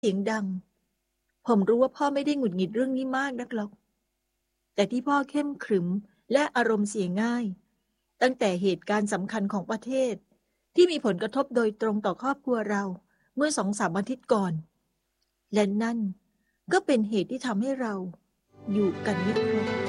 เสียงดังผมรู้ว่าพ่อไม่ได้หงุดหงิดเรื่องนี้มากนักหรอกแต่ที่พ่อเข้มขรึมและอารมณ์เสียง่ายตั้งแต่เหตุการณ์สำคัญของประเทศที่มีผลกระทบโดยตรงต่อครอบครัวเราเมื่อ2-3 อาทิตย์ก่อนและนั่นก็เป็นเหตุที่ทำให้เราอยู่กันไม่ครบ